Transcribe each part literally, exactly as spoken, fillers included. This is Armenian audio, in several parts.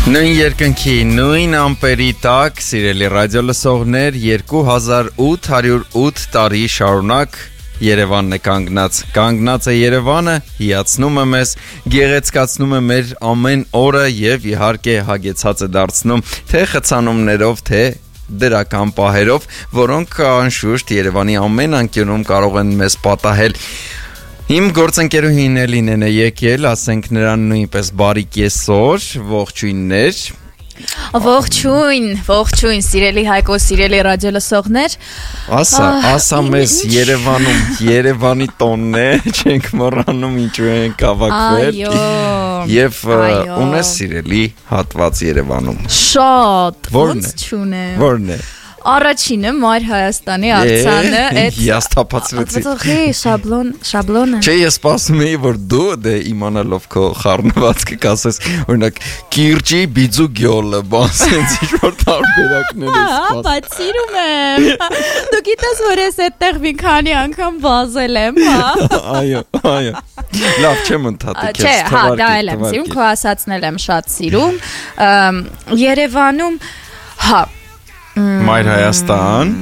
Նույն երկնքի, նույն ամպերի տակ, սիրելի ռադիո լսողներ, երկու հազար ութ հարյուր ութ տարի շարունակ Երևանն է կանգնած, կանգնած է Երևանը, հիացնում է մեզ, գեղեցկացնում է մեր ամեն օրը և իհարկե հագեցած է դարձնում թե խցանումներով, թե դրական պահերով, որոնք անշուշտ Երևանի ամեն անկյունում կարող են մեզ պատահել։ Իմ գործընկերուհին Էլինեն է եկել, ասենք նրան նույնպես բարի կեսօր, ողջույններ։ Ողջույն, ողջույն, սիրելի Հայկո, սիրելի ռադիո լսողներ։ Ասա, ասա մեզ Երևանում, Երևանի տոնն է, չենք մոռանում ինչու ենք հավաքվել։ Եվ ունես սիրելի հատված Երևանում։ Շատ, ոնց չունեմ։ Որն է։ Առաջինը Մայր Հայաստանի արձանը, այդ հիասթափացրեցի։ Ահա շաբլոն, շաբլոնը։ Չէ, ես սպասում էի, որ դու դե իմանալով քո խառնվածքը կասես, օրինակ Կիրճի բիձու գյոլը, բասենց ինչ-որ տարբերակներ ես սպասում։ Բայց սիրում եմ։ Դու գիտես, որ ես այդտեղ մի քանի անգամ վազել եմ, հա։ Այո, այո։ Լավ, չեմ ընդհատի քեզ, Չէ, հա, դա թվարկի, էլ եմ թվարկի։ սիրում, քո ասածն էլ եմ շատ սիրում։ Երևանում, հա, Մայր Հայաստան։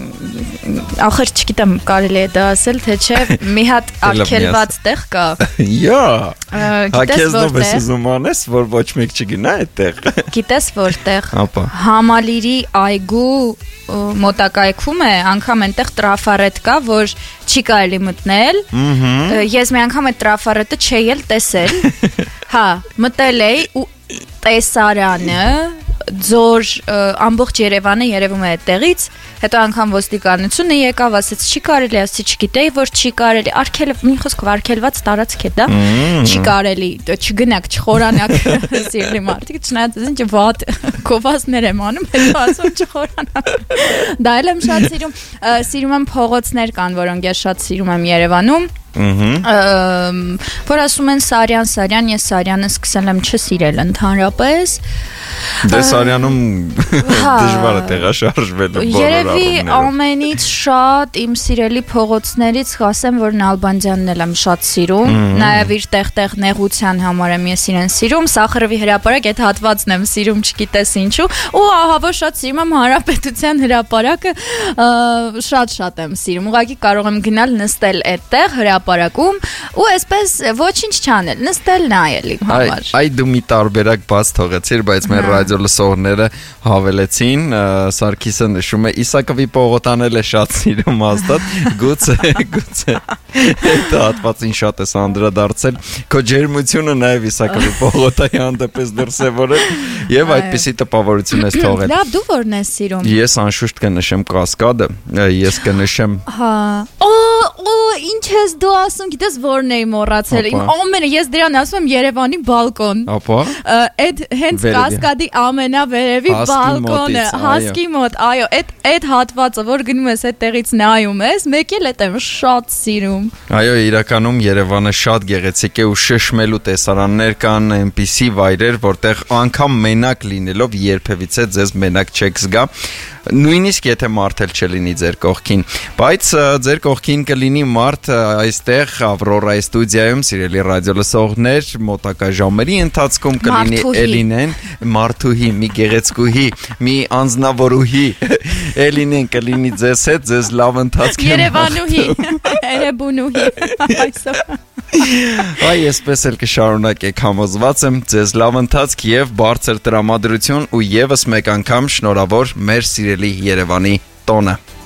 Ախր չգիտեմ կարելի է դա ասել, թե չէ, մի հատ արգելված տեղ կա։ Յա։ Գիտես Հակեզնով ես որտեղ։ ուզում անես, որ ոչ մեկ չգնա այդտեղ։ Գիտես որտեղ։ Ապա։ Համալիրի այգու մոտակայքում է, անգամ այնտեղ տրաֆարետ կա, որ չի կարելի մտնել։ Ես մի անգամ այդ տրաֆարետը չէի էլ տեսել։ Հա, մտել էի ու տեսարանը Ձոր ամբողջ Երևանը երևում է այդտեղից, հետո անգամ ոստիկանությունը եկավ, ասեց չի կարելի, ասեցի չգիտեի, որ չի կարելի, արգելվ, մի խոսքով արգելված տարածք է դա, չի կարելի, չգնաք, չխորանաք, սիրելի մարդիկ, չնայած ինչ վատ գովազդներ եմ անում, հետո ասում չխորանաք։ Դա էլ եմ շատ սիրում, սիրում եմ փողոցներ կան, որոնք ես շատ սիրում եմ Երևանում։ Որ ասում են Սարյան, Սարյան, ես Սարյանը սկսել եմ չսիրել ընդհանրապես։ Դե Սարյանում դժվար է տեղաշարժվելու բոլոր Երևի առումներով։ ամենից շատ իմ սիրելի փողոցներից ասեմ, որ Նալբանդյանն էլ եմ շատ սիրում, նաև իր տեղ-տեղ նեղության համար եմ ես իրեն սիրում, Սախարովի հրապարակ այդ հատվածն եմ սիրում, չգիտես ինչու, ու ահա որ շատ սիրում եմ Հանրապետության հրապարակը, շատ-շատ եմ սիրում, ուղղակի կարող եմ գնալ նստել այդտեղ հրապարակում ու այսպես ոչինչ չանել, նստել նայել իմ համար։ Այ դու մի տարբերակ բաց թողեցիր, բայց մեր ռադիո լսողները հավելեցին, Սարգիսը նշում է Իսակովի պողոտանել է շատ սիրում հաստատ, գուցե, գուցե այդ հատվածին շատ ես անդրադարձել, քո ջերմությունը նաև Իսակովի պողոտայի հանդեպ դրսևորել եւ այդպիսի տպավորություն ես թողել։ Լավ, դու որն ես սիրում։ Ես անշուշտ կնշեմ Կասկադը, ես կնշեմ։ Հա։ Օ, ինչ ես դու ասում, գիտես որն էի մոռացել։ Իմ ամենը ես դրան ասում եմ Երևանի բալկոն։ Ապա։ Այդ հենց Կասկադի ամենավերևի բալկոնը, հասկի մոտ, այո, այդ այդ հատվածը, որ գնում ես այդտեղից նայում ես, մեկ էլ այդ եմ շատ սիրում։ Այո, իրականում Երևանը շատ գեղեցիկ է ու շշմելու տեսարաններ կան, այնպիսի վայրեր, որտեղ անգամ մենակ լինելով երբևիցե ձեզ մենակ չեք զգա, նույնիսկ եթե մարդ էլ չլինի ձեր կողքին, բայց ձեր կողքին կլինի մարդ այստեղ Ավրորայի ստուդիայում, սիրելի ռադիո լսողներ, մոտակա ժամերի ընթացքում կլինի Էլինեն, Մարթուհի, մի գեղեցկուհի, մի անձնավորուհի, Էլինեն կլինի ձեզ հետ, ձեզ լավ ընթացք եմ Երևանուհի, Էրեբունուհի, այսօր։ Այ այսպես էլ կշարունակեք, համոզված եմ, ձեզ լավ ընթացք եւ բարձր տրամադրություն ու եւս մեկ անգամ շնորհավոր մեր սիրելի Երևանի տոնը։